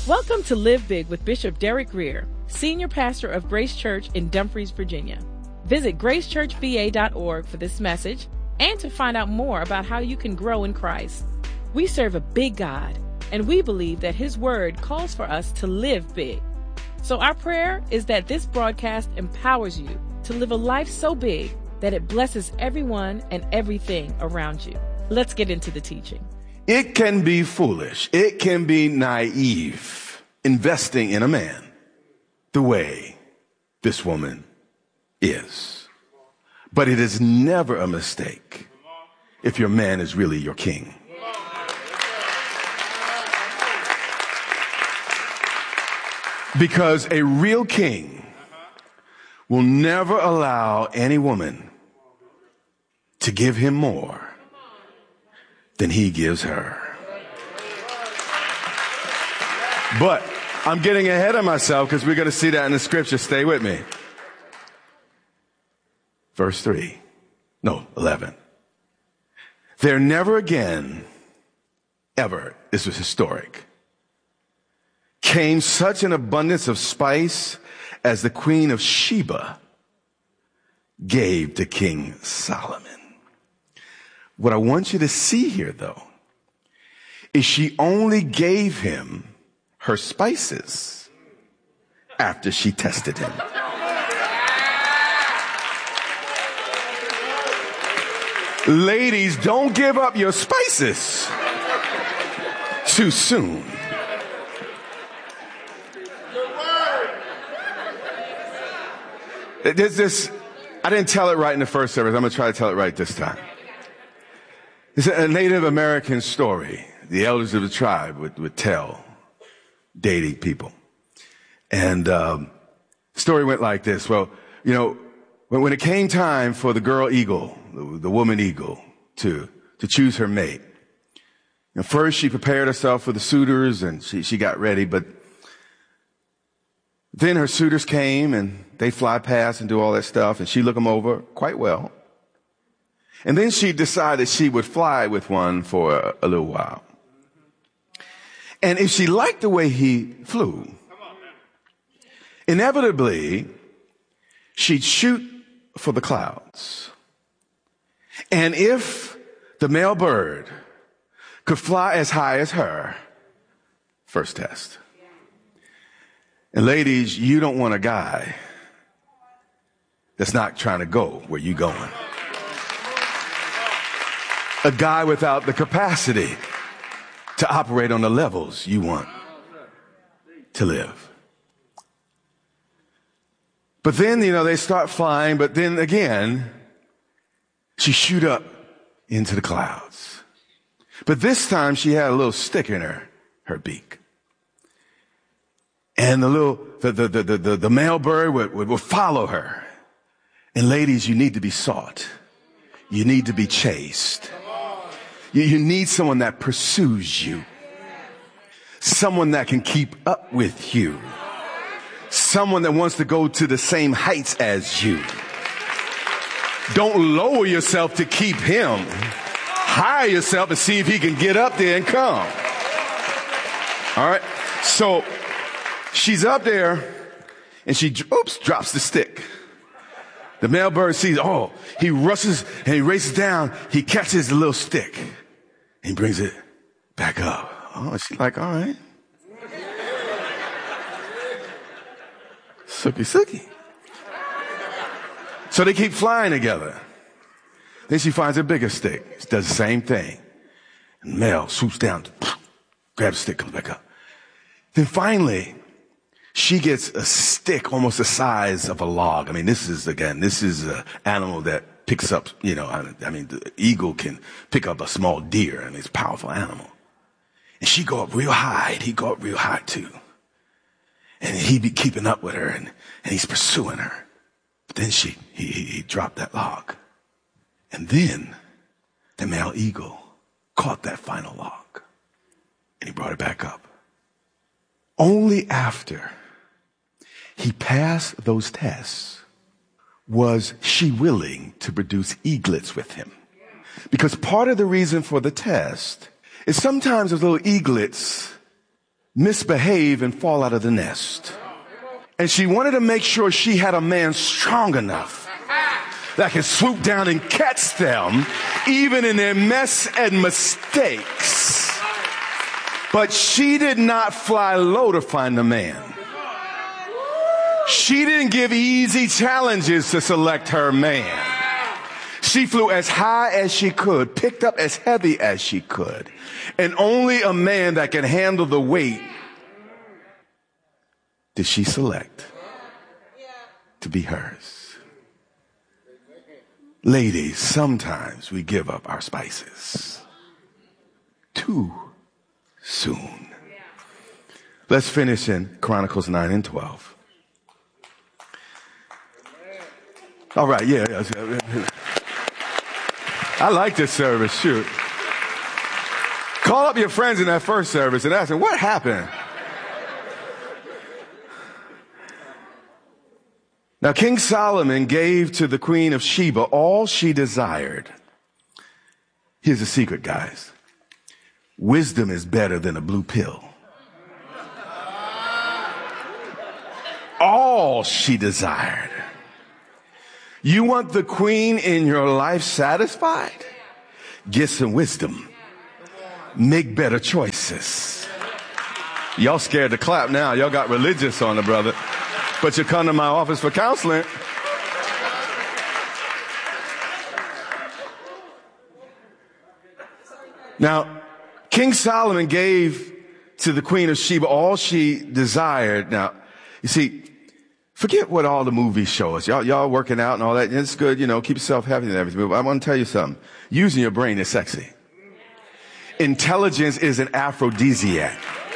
Welcome to Live Big with Bishop Derek Greer, Senior Pastor of Grace Church in Dumfries, Virginia. Visit gracechurchva.org for this message and to find out more about how you can grow in Christ. We serve a big God, and we believe that His Word calls for us to live big. So our prayer is that this broadcast empowers you to live a life so big that it blesses everyone and everything around you. Let's get into the teaching. It can be foolish. It can be naive investing in a man the way this woman is. But it is never a mistake if your man is really your king. Because a real king will never allow any woman to give him more than he gives her. But I'm getting ahead of myself because we're going to see that in the scripture. Stay with me. Verse 11. There never again, ever, this was historic, came such an abundance of spice as the Queen of Sheba gave to King Solomon. What I want you to see here, though, is she only gave him her spices after she tested him. Ladies, don't give up your spices too soon. There's this, I didn't tell it right in the first service. I'm going to try to tell it right this time. It's a Native American story. The elders of the tribe would tell dating people. And the story went like this. Well, you know, when it came time for the girl eagle, the woman eagle, to choose her mate, first she prepared herself for the suitors and she got ready, but then her suitors came and they fly past and do all that stuff, and she looked them over quite well. And then she decided she would fly with one for a little while. And if she liked the way he flew, inevitably, she'd shoot for the clouds. And if the male bird could fly as high as her, first test. And ladies, you don't want a guy that's not trying to go where you're going. A guy without the capacity to operate on the levels you want to live. But then, they start flying, but then again, she shoot up into the clouds. But this time she had a little stick in her beak. And the male bird would follow her. And ladies, you need to be sought. You need to be chased. You need someone that pursues you. Someone that can keep up with you. Someone that wants to go to the same heights as you. Don't lower yourself to keep him. Hire yourself and see if he can get up there and come. All right. So she's up there and she drops the stick. The male bird sees, he rushes and he races down. He catches the little stick and he brings it back up. Oh, she's like, all right. Sookie. So they keep flying together. Then she finds a bigger stick. She does the same thing. And the male swoops down, grabs the stick, comes back up. Then finally, she gets a stick almost the size of a log. I mean, this is an animal that picks up, the eagle can pick up a small deer. I mean, it's a powerful animal. And she go up real high, and he go up real high too. And he be keeping up with her, and he's pursuing her. But then he dropped that log. And then the male eagle caught that final log, and he brought it back up. Only after he passed those tests was she willing to produce eaglets with him. Because part of the reason for the test is sometimes those little eaglets misbehave and fall out of the nest. And she wanted to make sure she had a man strong enough that could swoop down and catch them, even in their mess and mistakes. But she did not fly low to find a man. She didn't give easy challenges to select her man. She flew as high as she could, picked up as heavy as she could, and only a man that can handle the weight did she select to be hers. Ladies, sometimes we give up our spices too soon. Let's finish in Chronicles 9 and 12. All right, yeah. I like this service, shoot. Call up your friends in that first service and ask them, what happened? Now, King Solomon gave to the Queen of Sheba all she desired. Here's the secret, guys. Wisdom is better than a blue pill. All she desired. You want the queen in your life satisfied? Get some wisdom. Make better choices. Y'all scared to clap now. Y'all got religious on the brother. But you come to my office for counseling. Now, King Solomon gave to the Queen of Sheba all she desired. Now, you see, forget what all the movies show us. Y'all working out and all that. It's good, keep yourself happy and everything. But I want to tell you something. Using your brain is sexy. Intelligence is an aphrodisiac.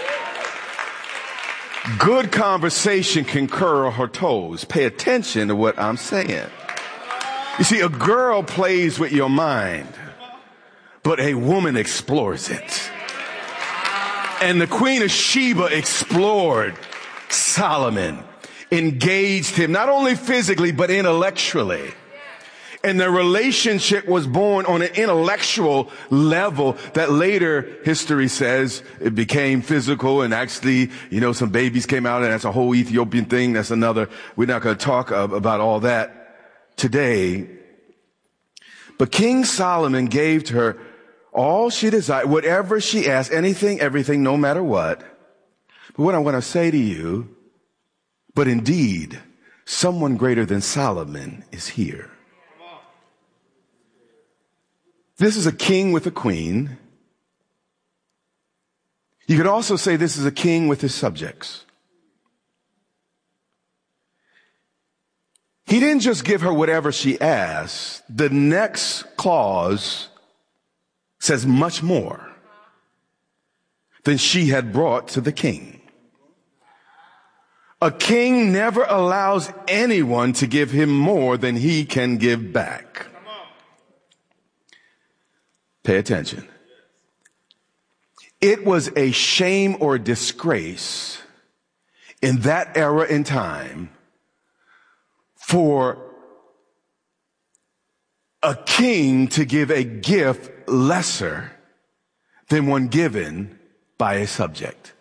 Good conversation can curl her toes. Pay attention to what I'm saying. You see, a girl plays with your mind, but a woman explores it. And the Queen of Sheba explored Solomon, engaged him, not only physically, but intellectually. And their relationship was born on an intellectual level that later history says it became physical, and actually, some babies came out, and that's a whole Ethiopian thing. That's another. We're not going to talk about all that today. But King Solomon gave to her all she desired, whatever she asked, anything, everything, no matter what. But what I want to say to you, but indeed, someone greater than Solomon is here. This is a king with a queen. You could also say this is a king with his subjects. He didn't just give her whatever she asked. The next clause says much more than she had brought to the king. A king never allows anyone to give him more than he can give back. Pay attention. It was a shame or disgrace in that era and time for a king to give a gift lesser than one given by a subject.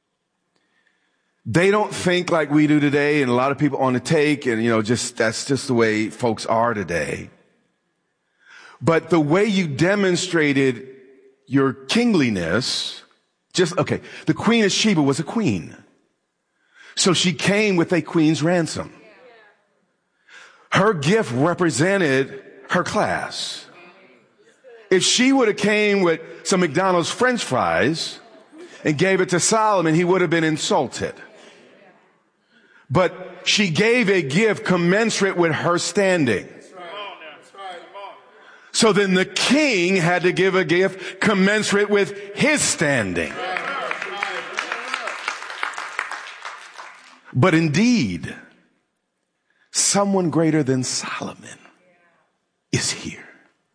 They don't think like we do today, and a lot of people on the take, and that's just the way folks are today. But the way you demonstrated your kingliness, the Queen of Sheba was a queen. So she came with a queen's ransom. Her gift represented her class. If she would have came with some McDonald's French fries and gave it to Solomon, he would have been insulted. But she gave a gift commensurate with her standing. So then the king had to give a gift commensurate with his standing. But indeed, someone greater than Solomon is here.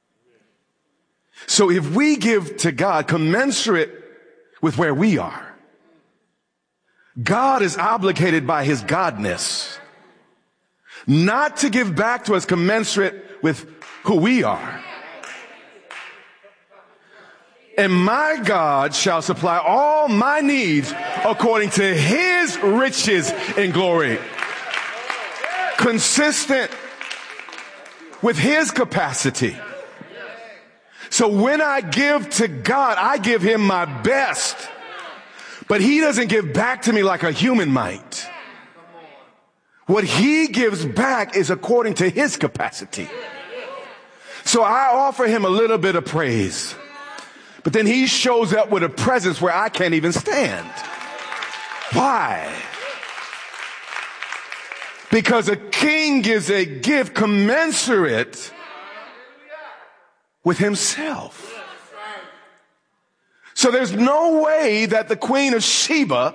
So if we give to God commensurate with where we are, God is obligated by his godness not to give back to us commensurate with who we are. and my God shall supply all my needs according to his riches in glory. Consistent with his capacity. So when I give to God, I give him my best. But he doesn't give back to me like a human might. What he gives back is according to his capacity. So I offer him a little bit of praise. But then he shows up with a presence where I can't even stand. Why? Because a king gives a gift commensurate with himself. So there's no way that the Queen of Sheba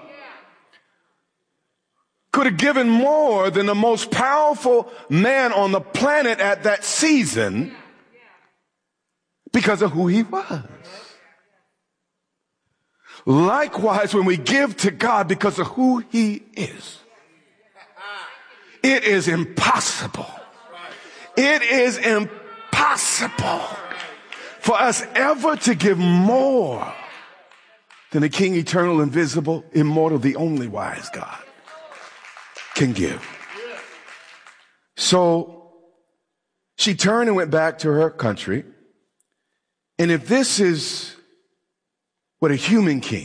could have given more than the most powerful man on the planet at that season because of who he was. Likewise, when we give to God because of who he is, it is impossible. It is impossible for us ever to give more than the King, eternal, invisible, immortal, the only wise God can give. So she turned and went back to her country. And if this is what a human king